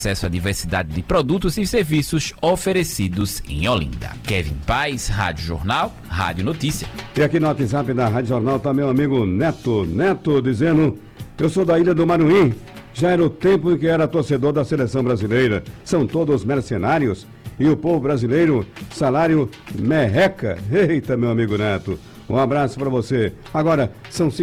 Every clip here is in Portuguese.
acesso à diversidade de produtos e serviços oferecidos em Olinda. Kevin Paz, Rádio Jornal, Rádio Notícia. E aqui no WhatsApp da Rádio Jornal tá meu amigo Neto dizendo: eu sou da Ilha do Maruim, já era o tempo em que era torcedor da seleção brasileira, são todos mercenários e o povo brasileiro, salário merreca. Eita, meu amigo Neto, um abraço para você. Agora, são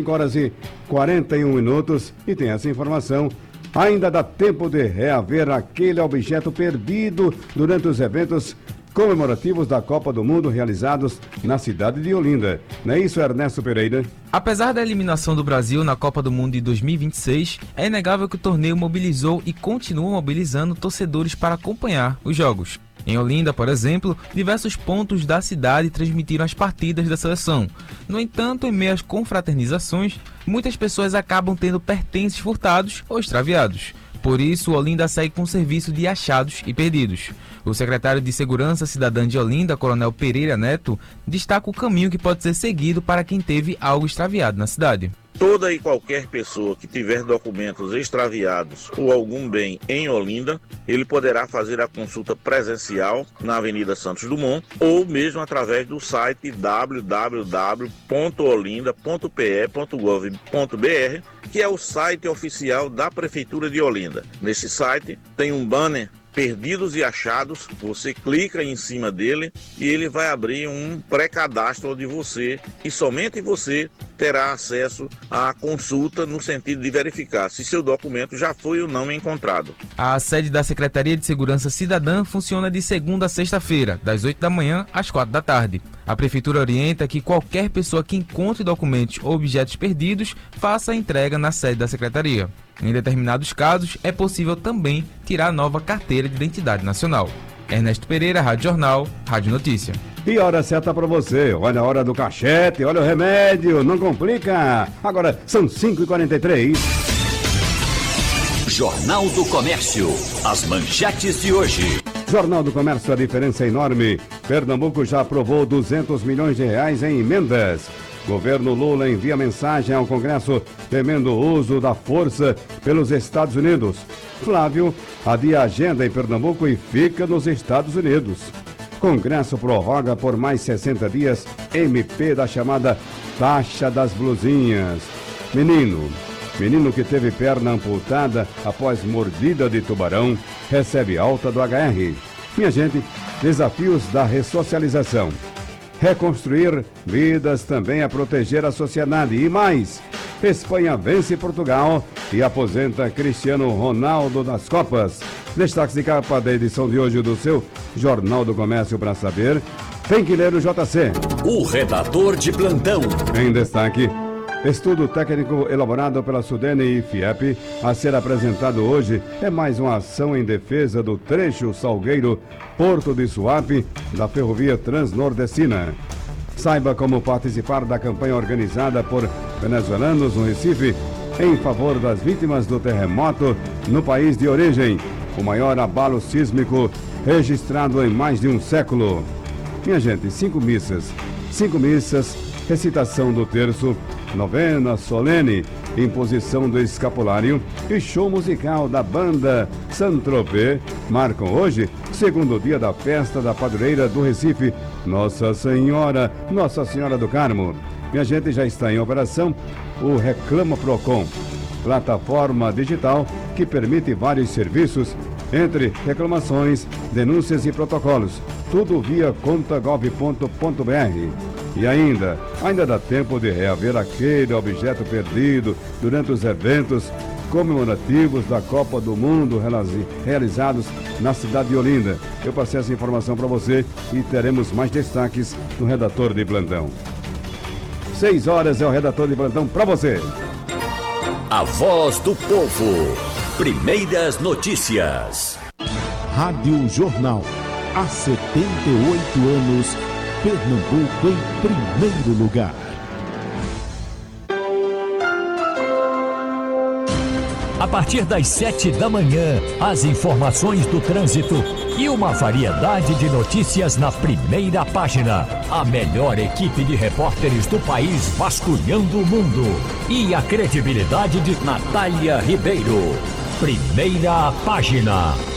5h41 e tem essa informação. Ainda dá tempo de reaver aquele objeto perdido durante os eventos comemorativos da Copa do Mundo realizados na cidade de Olinda. Não é isso, Ernesto Pereira? Apesar da eliminação do Brasil na Copa do Mundo de 2026, é inegável que o torneio mobilizou e continua mobilizando torcedores para acompanhar os jogos. Em Olinda, por exemplo, diversos pontos da cidade transmitiram as partidas da seleção. No entanto, em meio às confraternizações, muitas pessoas acabam tendo pertences furtados ou extraviados. Por isso, Olinda segue com o serviço de achados e perdidos. O secretário de Segurança Cidadã de Olinda, Coronel Pereira Neto, destaca o caminho que pode ser seguido para quem teve algo extraviado na cidade. Toda e qualquer pessoa que tiver documentos extraviados ou algum bem em Olinda, ele poderá fazer a consulta presencial na Avenida Santos Dumont ou mesmo através do site www.olinda.pe.gov.br, que é o site oficial da Prefeitura de Olinda. Nesse site tem um banner Perdidos e Achados, você clica em cima dele e ele vai abrir um pré-cadastro de você e somente você terá acesso à consulta no sentido de verificar se seu documento já foi ou não encontrado. A sede da Secretaria de Segurança Cidadã funciona de segunda a sexta-feira, das 8 da manhã às 4 da tarde. A Prefeitura orienta que qualquer pessoa que encontre documentos ou objetos perdidos faça a entrega na sede da Secretaria. Em determinados casos, é possível também tirar a nova carteira de identidade nacional. Ernesto Pereira, Rádio Jornal, Rádio Notícia. E hora certa para você. Olha a hora do cachete, olha o remédio, não complica. Agora são 5h43. Jornal do Comércio. As manchetes de hoje. Jornal do Comércio, a diferença é enorme. Pernambuco já aprovou 200 milhões de reais em emendas. Governo Lula envia mensagem ao Congresso temendo o uso da força pelos Estados Unidos. Flávio adia a agenda em Pernambuco e fica nos Estados Unidos. Congresso prorroga por mais 60 dias MP da chamada taxa das blusinhas. Menino que teve perna amputada após mordida de tubarão, recebe alta do HR. Minha gente, desafios da ressocialização. Reconstruir vidas também a proteger a sociedade. E mais, Espanha vence Portugal e aposenta Cristiano Ronaldo das Copas. Destaques de capa da edição de hoje do seu Jornal do Comércio para saber. Tem que ler o JC. O redator de plantão. Em destaque, estudo técnico elaborado pela Sudene e FIEP a ser apresentado hoje é mais uma ação em defesa do trecho Salgueiro-Porto de Suape da Ferrovia Transnordestina. Saiba como participar da campanha organizada por venezuelanos no Recife em favor das vítimas do terremoto no país de origem, o maior abalo sísmico registrado em mais de um século. Minha gente, 5 missas, recitação do terço, novena solene, imposição do escapulário e show musical da banda Saint-Tropez marcam hoje, segundo dia da festa da padroeira do Recife, Nossa Senhora do Carmo. Minha gente, já está em operação o Reclama Procon, plataforma digital que permite vários serviços, entre reclamações, denúncias e protocolos, tudo via conta.gov.br. E ainda dá tempo de reaver aquele objeto perdido durante os eventos comemorativos da Copa do Mundo realizados na cidade de Olinda. Eu passei essa informação para você e teremos mais destaques no Redator de Plantão. 6 horas é o Redator de Plantão para você. A voz do povo. Primeiras notícias. Rádio Jornal. Há 78 anos, Pernambuco em primeiro lugar. A partir das 7 da manhã, as informações do trânsito e uma variedade de notícias na primeira página. A melhor equipe de repórteres do país vasculhando o mundo. E a credibilidade de Natália Ribeiro. Primeira Página.